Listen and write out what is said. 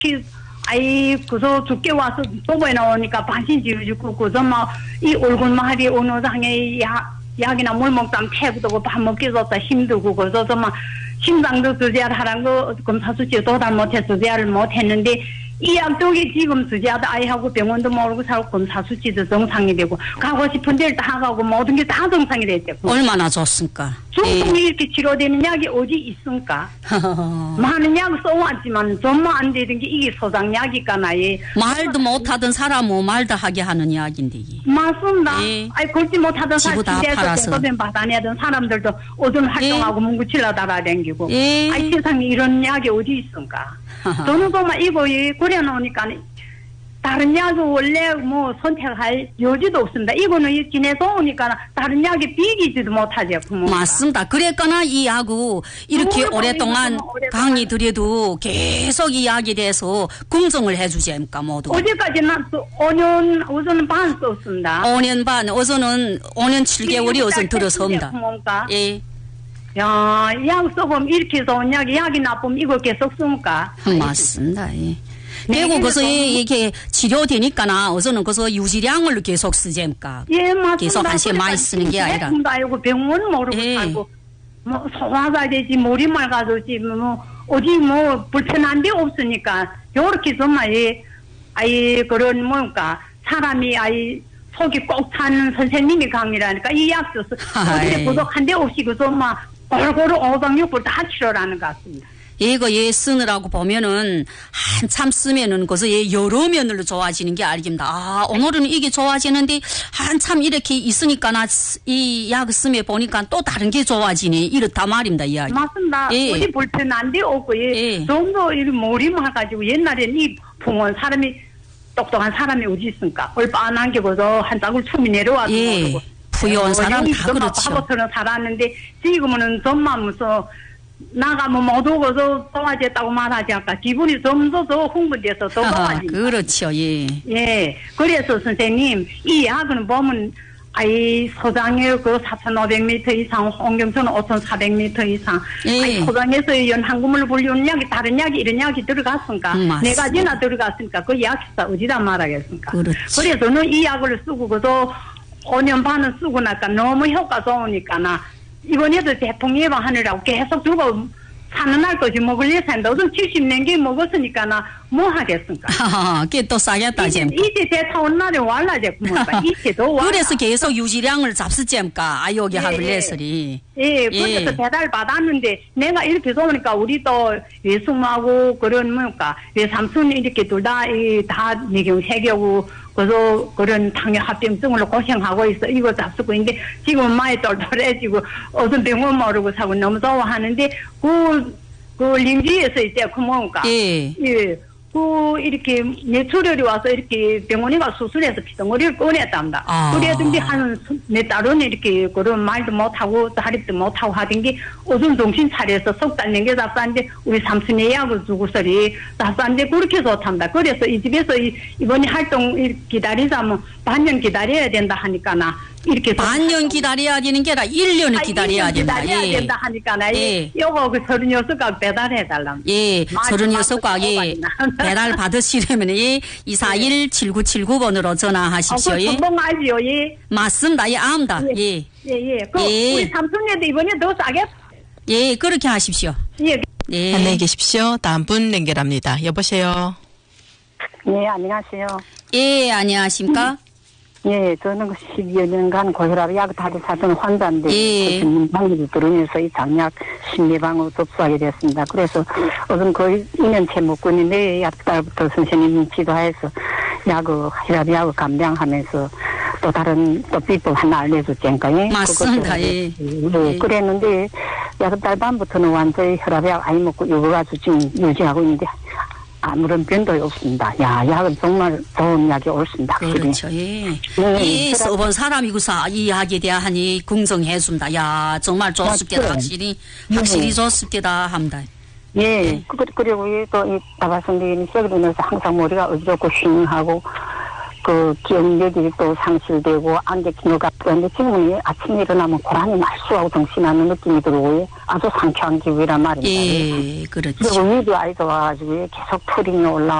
아이 그저 죽게 와서 도보에 나오니까 반신 지어주고 그저 막이 얼굴마하리 어느 장에 약이나 물 먹자면 태우고 밥 먹기 좋다 힘들고 그저 막 심장도 주제를 하라는 거 검사 수치 도달 못해 주제를 못했는데 이 약독이 지금 주제하다 아이하고 병원도 모르고 살고 검사 수치도 정상이 되고 가고 싶은 데를 다 가고 모든 게 다 정상이 됐대. 얼마나 좋습니까? 중풍이 이렇게 치료되는 약이 어디 있습니까? 많은 약 써왔지만 정말 안 되던 게 이게 소장약이니까 나의 말도 못하던 사람은 말도 하게 하는 약인데. 맞습니다. 예. 아니 걷지 못하던 지구 다 사람에서 팔아서. 대소변 받아내던 사람들도 어떤 활동하고 문구칠러 달아다니고 예. 아이 세상에 이런 약이 어디 있습니까? 저는 정말 이거 그래 놓으니까 다른 약은 원래 뭐 선택할 여지도 없습니다. 이거는 지내서 오니까 다른 약이 비기지도 못하죠. 맞습니다. 그랬거나 이 약을 이렇게 오랫동안 강의드려도 계속 이 약에 대해서 긍정을 해주지 않습니까 모두. 어제까지는 5년 우선은 반 썼습니다. 5년 반, 어서는 5년 7개월이 어선 들어섭니다. 예. 야, 약 써보면 이렇게 좋은 약이 나쁘면 이거 계속 씁니까? 맞습니다. 예. 그리고 그래서 이렇게 치료되니까나 어서는 그래서 유지량을 계속 쓰잼까. 예, 맞습니다. 계속 한 시간 많이 쓰는 게 아니라. 제품도 알고 병원 모르고 예. 살고 뭐 소화가 되지 머리말 가도지 뭐 어디 뭐 불편한 데 없으니까 요렇게 정말 아이 그런 뭔가 사람이 아이 속이 꼭 차는 선생님이 강의라니까 이 약 써서 어디 부족한 데 없이 그저 막 골고루 506불 다 치료라는 것 같습니다. 이거 쓰느라고 보면은 한참 쓰면은 그래서 여러 면으로 좋아지는 게 알깁니다. 아, 오늘은 이게 좋아지는데 한참 이렇게 있으니까 이 약 쓰면 보니까 또 다른 게 좋아지네. 이렇다 말입니다, 이야기. 맞습니다. 예. 어디 불편한 데 없고 예. 좀더 이 머리만 가지고 옛날에는 이 풍원 사람이 똑똑한 사람이 어디 있습니까? 얼빠한 게 그저 한 짝을 춤이 내려와도 모르고. 부여한 사람 다 그렇죠. 바보처럼 살았는데 지금은 정말 무서 나가면 못 오고서 도와줬다고 말하지 않까 기분이 점점 더 흥분돼서 더 도와진다. 그렇죠. 예. 예. 그래서 선생님 이 약은 보면 아이 소장에 그 4,500m 이상 홍경천은 5,400m 이상 예. 아이 소장에서 연한금을 불리는 약이 다른 약이 이런 약이 들어갔습니까? 네 가지나 들어갔으니까 그 약사 어디다 말하겠습니까? 그렇지. 그래서는 이 약을 쓰고 그저 5년 반을 쓰고 나니까 너무 효과 좋으니까나 이번에도 대통령 예방하느라고 계속 들고 사는 날까지 먹을 예산도 우선 70년기 먹었으니까 나 뭐 하겠습니까? 그게 또 싸겠다, 잼. 이제 대타온 날에 war라제 구멍가 이제도 와. 그래서 계속 유지량을 잡수잼까, 아요기 하글 내서리. 예, 그래서 배달 받았는데 내가 이렇게 좋으니까 우리 또 외숙모하고 그런 뭐까 외삼촌이 이렇게 둘 다 다 내경 세계고 그래서 그런 당뇨 합병증으로 고생하고 있어. 이거 잡수고 있는데 지금은 많이 똘똘해지고 어떤 병원 모르고 사고 너무 좋아하는데 그 림지에서 이제 그 뭔가 예. 이렇게 뇌출혈이 와서 이렇게 병원에 가 수술해서 피덩어리를 꺼냈답니다. 그래야든지 한 몇 달은 이렇게 그런 말도 못하고 다리도 못하고 하던 게 어떤 정신 차려서 석 달 넘게 잡았는데 우리 삼촌이 약을 주고서리 잡았는데 그렇게 좋답니다. 그래서 이 집에서 이번에 활동 기다리자면 반년 기다려야 된다 하니까나 이렇게 반년 기다려야 되는 게 아니라 1년을 기다려야 된다. 기다려야 된다 하니까나 요거 그 36각 배달해달라. 예, 36각 배달 받으시려면 241-7979번으로 전화하십시오. 그 전봉 알지요? 예. 맞습니다. 예, 압니다. 예. 우리 삼촌네도 이번에 더 싸게. 예, 그렇게 하십시오. 예. 예. 안녕히 계십시오. 다음 분 연결합니다. 여보세요. 네, 안녕하세요. 예, 안녕하십니까? 예, 저는 12여 년간 고혈압 약 다리 사던 환자인데, 방법이 들으면서 이 장약 심리방으로 접수하게 됐습니다. 그래서 우선 거의 2년째 먹고 있는데, 내약 달부터 선생님이 지도해서 혈압 약을 감량하면서 또 다른 또 비법 하나 알려줬잖아요. 맞습니다. 예. 그랬는데, 약 달 반부터는 완전히 혈압 약 안 먹고 이거가지고 지금 유지하고 있는데, 아무런 변도 없습니다. 약은 정말 좋은 약이 옳습니다. 그렇죠. 예. 써본 사람이고서 이 약에 대한 긍정해줍니다. 야, 정말 좋습니다. 확실히 좋습니다. 합니다. 예. 그리고 또, 다바선생님이 썩으면서 항상 머리가 어지럽고 싱하고, 그 기억력이 또 상실되고 안개 기노가 그런데 지금은 아침에 일어나면 고라니 말수하고 정신하는 느낌이 들고 아주 상쾌한 기분이란 말입니다. 예, 그렇죠. 그리고 위도 아이가 와가지고 계속 푸링이 올라.